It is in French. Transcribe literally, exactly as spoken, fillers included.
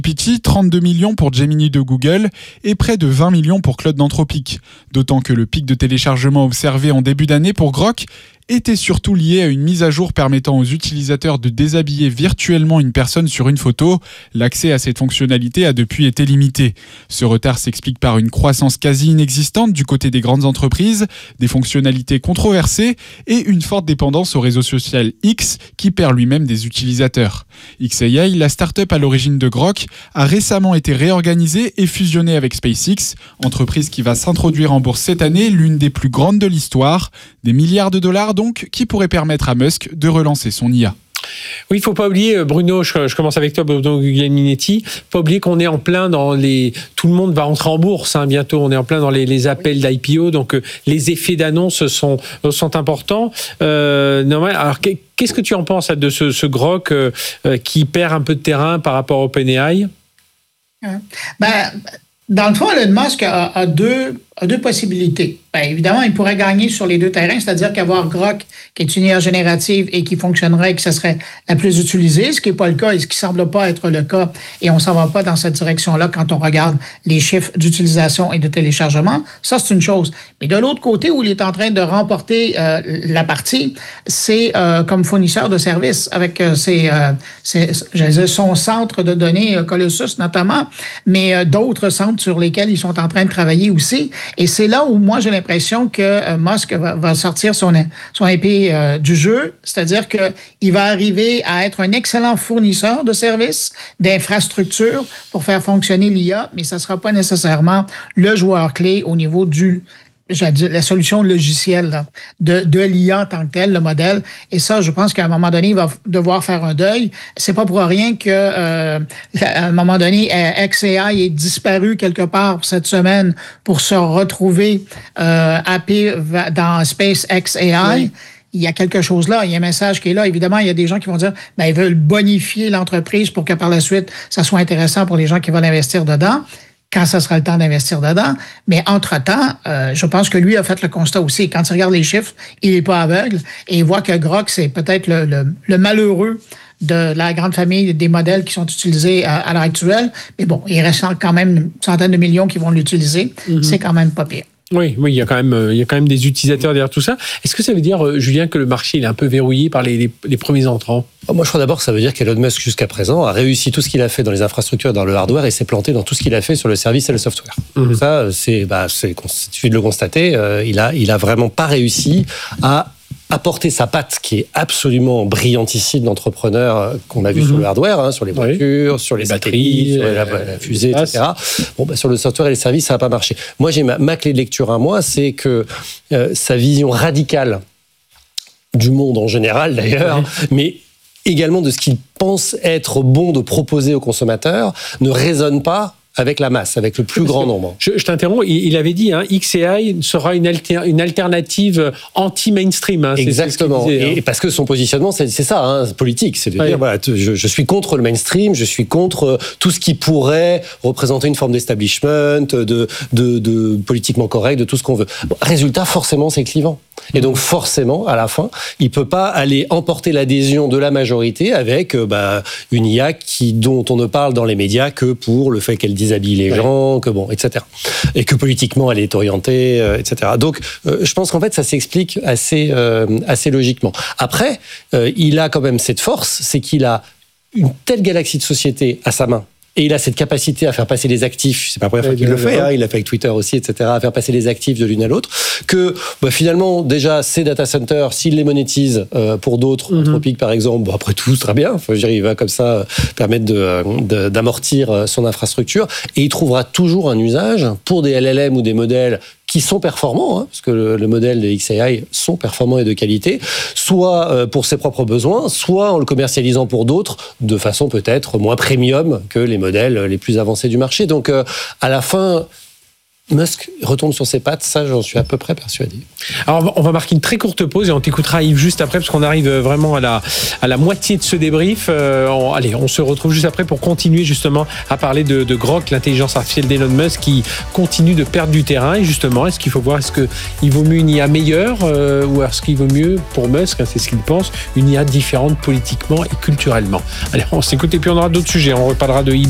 G P T, trente-deux millions pour Gemini de Google et près de vingt millions pour Claude d'Anthropic. D'autant que le pic de téléchargement observé en début d'année pour Grok était surtout lié à une mise à jour permettant aux utilisateurs de déshabiller virtuellement une personne sur une photo. L'accès à cette fonctionnalité a depuis été limité. Ce retard s'explique par une croissance quasi inexistante du côté des grandes entreprises, des fonctionnalités controversées et une forte dépendance au réseau social X qui perd lui-même des utilisateurs. X A I, la start-up à l'origine de Grok, a récemment été réorganisée et fusionnée avec SpaceX, entreprise qui va s'introduire en bourse cette année, l'une des plus grandes de l'histoire. Des milliards de dollars donc, qui pourraient permettre à Musk de relancer son I A. Oui, il ne faut pas oublier, Bruno, je, je commence avec toi, Bruno Guglielminetti, il ne faut pas oublier qu'on est en plein dans les... Tout le monde va rentrer en bourse hein, bientôt, on est en plein dans les, les appels d'I P O, donc euh, les effets d'annonce sont, sont importants. Euh, non, alors, qu'est-ce que tu en penses de ce, ce Grok euh, qui perd un peu de terrain par rapport à OpenAI ? Ben, dans le fond, Elon Musk a, a, deux, a deux possibilités. Bien, évidemment, il pourrait gagner sur les deux terrains, c'est-à-dire qu'avoir Grok, qui est une I A générative et qui fonctionnerait, que ce serait la plus utilisée, ce qui n'est pas le cas et ce qui ne semble pas être le cas, et on ne s'en va pas dans cette direction-là quand on regarde les chiffres d'utilisation et de téléchargement. Ça, c'est une chose. Mais de l'autre côté, où il est en train de remporter euh, la partie, c'est euh, comme fournisseur de services, avec euh, ses, euh, ses, j'allais dire, son centre de données, euh, Colossus notamment, mais euh, d'autres centres sur lesquels ils sont en train de travailler aussi. Et c'est là où moi, j'ai l'impression que euh, Musk va, va sortir son, son épée euh, du jeu, c'est-à-dire qu'il va arriver à être un excellent fournisseur de services, d'infrastructures pour faire fonctionner l'I A, mais ça ne sera pas nécessairement le joueur clé au niveau du j'allais dire, la solution logicielle là, de, de l'I A en tant que tel, le modèle. Et ça, je pense qu'à un moment donné, il va devoir faire un deuil. C'est pas pour rien que euh, à un moment donné, X A I est disparu quelque part cette semaine pour se retrouver euh, happé dans SpaceX A I. Oui. Il y a quelque chose là, il y a un message qui est là. Évidemment, il y a des gens qui vont dire, ben, ils veulent bonifier l'entreprise pour que par la suite, ça soit intéressant pour les gens qui veulent investir dedans, quand ça sera le temps d'investir dedans. Mais entre-temps, euh, je pense que lui a fait le constat aussi. Quand il regarde les chiffres, il n'est pas aveugle et il voit que Grok, c'est peut-être le, le, le malheureux de la grande famille des modèles qui sont utilisés à, à l'heure actuelle. Mais bon, il reste quand même une centaine de millions qui vont l'utiliser. Mm-hmm. C'est quand même pas pire. Oui, oui, il y a quand même, il y a quand même des utilisateurs derrière tout ça. Est-ce que ça veut dire, Julien, que le marché il est un peu verrouillé par les, les, les premiers entrants ? Moi, je crois d'abord que ça veut dire qu'Elon Musk, jusqu'à présent, a réussi tout ce qu'il a fait dans les infrastructures et dans le hardware et s'est planté dans tout ce qu'il a fait sur le service et le software. Mmh. Ça, c'est, bah, c'est, il suffit de le constater. Euh, il a, il a vraiment pas réussi à apporter sa patte qui est absolument brillantissime d'entrepreneur qu'on a vu mmh. sur le hardware, hein, sur les voitures, oui. sur les, les batteries, sur la, la fusée, et cetera. Bon, bah, sur le software et les services, ça n'a pas marché. Moi, j'ai ma, ma clé de lecture à moi, c'est que euh, sa vision radicale du monde en général, d'ailleurs, oui. mais également de ce qu'il pense être bon de proposer aux consommateurs, ne résonne pas avec la masse, avec le plus grand nombre. Je, je t'interromps, il, il avait dit, hein, X A I sera une, alter, une alternative anti-mainstream. Hein, Exactement, c'est, c'est disait, hein. Et parce que son positionnement, c'est, c'est ça, hein, politique, c'est de ouais. dire, voilà, je, je suis contre le mainstream, je suis contre tout ce qui pourrait représenter une forme d'establishment, de, de, de politiquement correct, de tout ce qu'on veut. Bon, résultat, forcément, c'est clivant. Et donc, forcément, à la fin, il peut pas aller emporter l'adhésion de la majorité avec euh, bah, une I A qui, dont on ne parle dans les médias que pour le fait qu'elle déshabille les ouais. gens, que bon, et cetera. Et que politiquement, elle est orientée, euh, et cetera. Donc, euh, je pense qu'en fait, ça s'explique assez, euh, assez logiquement. Après, euh, il a quand même cette force, c'est qu'il a une telle galaxie de sociétés à sa main. Et il a cette capacité à faire passer les actifs, c'est pas la première fois qu'il le fait, hein, il l'a fait avec Twitter aussi, et cetera, à faire passer les actifs de l'une à l'autre, que bah, finalement, déjà, ces data centers, s'il les monétise euh, pour d'autres, mm-hmm. Anthropic par exemple, bon, après tout, très bien, faut dire, il va comme ça euh, permettre de, de, d'amortir euh, son infrastructure, et il trouvera toujours un usage pour des L L M ou des modèles qui sont performants, hein, parce que le, le modèle de X A I sont performants et de qualité, soit euh, pour ses propres besoins, soit en le commercialisant pour d'autres, de façon peut-être moins premium que les modèles les plus avancés du marché. Donc, euh, à la fin, Musk retombe sur ses pattes, ça j'en suis à peu près persuadé. Alors on va marquer une très courte pause et on t'écoutera Yves juste après parce qu'on arrive vraiment à la, à la moitié de ce débrief. Euh, on, allez, on se retrouve juste après pour continuer justement à parler de, de Grok, l'intelligence artificielle d'Elon Musk qui continue de perdre du terrain. Et justement, est-ce qu'il faut voir, est-ce qu'il vaut mieux une I A meilleure euh, ou est-ce qu'il vaut mieux pour Musk, hein, c'est ce qu'il pense, une I A différente politiquement et culturellement. Allez, on s'écoute et puis on aura d'autres sujets, on reparlera de